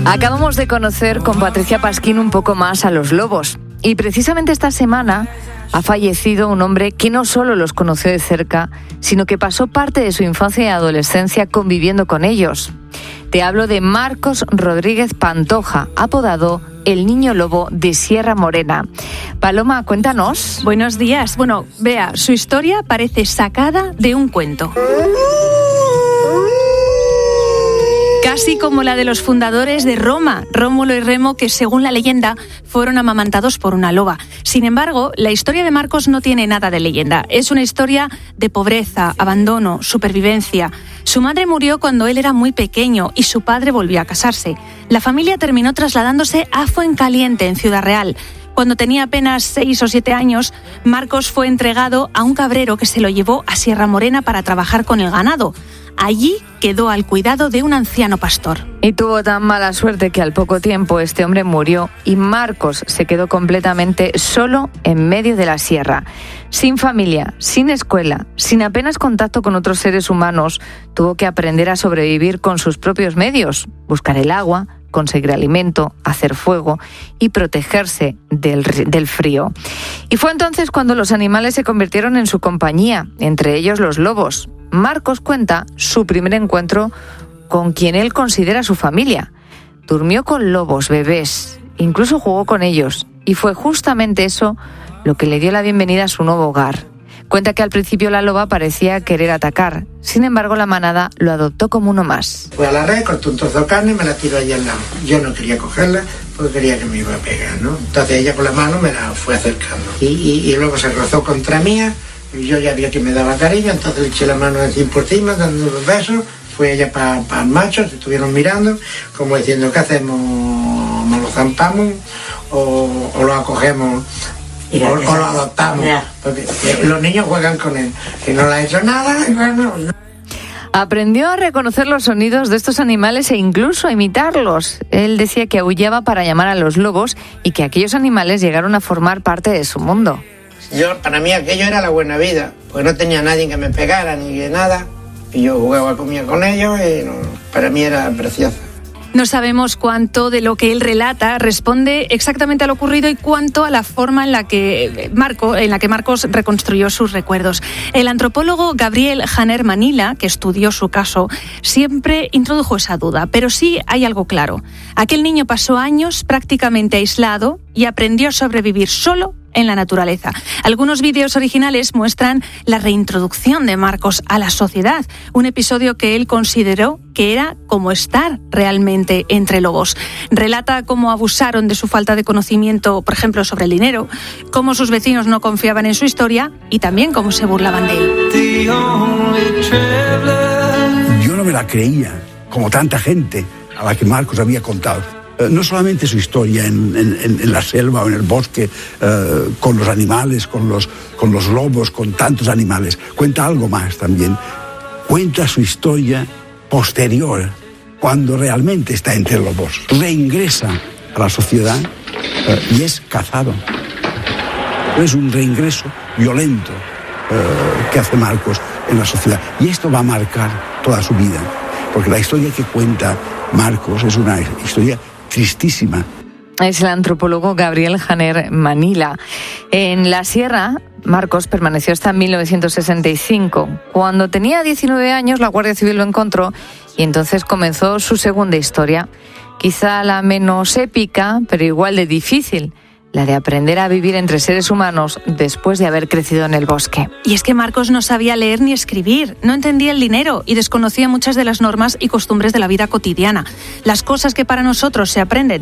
Acabamos de conocer con Patricia Pasquín un poco más a los lobos. Y precisamente esta semana ha fallecido un hombre que no solo los conoció de cerca, sino que pasó parte de su infancia y adolescencia conviviendo con ellos. Te hablo de Marcos Rodríguez Pantoja, apodado el Niño Lobo de Sierra Morena. Paloma, cuéntanos. Buenos días. Bueno, vea, su historia parece sacada de un cuento. Casi como la de los fundadores de Roma, Rómulo y Remo, que según la leyenda fueron amamantados por una loba. Sin embargo, la historia de Marcos no tiene nada de leyenda. Es una historia de pobreza, abandono, supervivencia. Su madre murió cuando él era muy pequeño y su padre volvió a casarse. La familia terminó trasladándose a Fuencaliente, en Ciudad Real. Cuando tenía apenas 6 o 7 años, Marcos fue entregado a un cabrero que se lo llevó a Sierra Morena para trabajar con el ganado. Allí quedó al cuidado de un anciano pastor. Y tuvo tan mala suerte que al poco tiempo este hombre murió y Marcos se quedó completamente solo en medio de la sierra. Sin familia, sin escuela, sin apenas contacto con otros seres humanos, tuvo que aprender a sobrevivir con sus propios medios, buscar el agua, conseguir alimento, hacer fuego y protegerse del frío. Y fue entonces cuando los animales se convirtieron en su compañía, entre ellos los lobos. Marcos cuenta su primer encuentro con quien él considera su familia. Durmió con lobos, bebés, incluso jugó con ellos, y fue justamente eso lo que le dio la bienvenida a su nuevo hogar. Cuenta que al principio la loba parecía querer atacar, sin embargo la manada lo adoptó como uno más. Fue a la red, cortó un trozo de carne y me la tiró allí al lado. Yo no quería cogerla porque quería que me iba a pegar, ¿no? Entonces ella con la mano me la fue acercando. Y luego se rozó contra mía, y yo ya vi que me daba cariño, entonces le eché la mano así por encima, dando unos besos. Fue ella para el macho, se estuvieron mirando, como diciendo, ¿qué hacemos? ¿Nos lo zampamos o lo acogemos? O lo adoptamos, porque los niños juegan con él, que no le ha hecho nada. No. Aprendió a reconocer los sonidos de estos animales e incluso a imitarlos. Él decía que aullaba para llamar a los lobos y que aquellos animales llegaron a formar parte de su mundo. Para mí aquello era la buena vida, porque no tenía nadie que me pegara ni que nada, y yo jugaba, comía con ellos y para mí era precioso. No sabemos cuánto de lo que él relata responde exactamente a lo ocurrido y cuánto a la forma en la que Marcos reconstruyó sus recuerdos. El antropólogo Gabriel Janer Manila, que estudió su caso, siempre introdujo esa duda, pero sí hay algo claro. Aquel niño pasó años prácticamente aislado y aprendió a sobrevivir solo en la naturaleza. Algunos vídeos originales muestran la reintroducción de Marcos a la sociedad, un episodio que él consideró que era como estar realmente entre lobos. Relata cómo abusaron de su falta de conocimiento, por ejemplo, sobre el dinero, cómo sus vecinos no confiaban en su historia y también cómo se burlaban de él. Yo no me la creía, como tanta gente a la que Marcos había contado. No solamente su historia en la selva o en el bosque, con los animales, con los lobos, con tantos animales. Cuenta algo más también. Cuenta su historia posterior, cuando realmente está entre lobos. Reingresa a la sociedad y es cazado. Es un reingreso violento que hace Marcos en la sociedad. Y esto va a marcar toda su vida. Porque la historia que cuenta Marcos es una historia tristísima. Es el antropólogo Gabriel Janer Manila. En la sierra, Marcos permaneció hasta 1965. Cuando tenía 19 años, la Guardia Civil lo encontró y entonces comenzó su segunda historia. Quizá la menos épica, pero igual de difícil. La de aprender a vivir entre seres humanos después de haber crecido en el bosque. Y es que Marcos no sabía leer ni escribir, no entendía el dinero y desconocía muchas de las normas y costumbres de la vida cotidiana. Las cosas que para nosotros se aprenden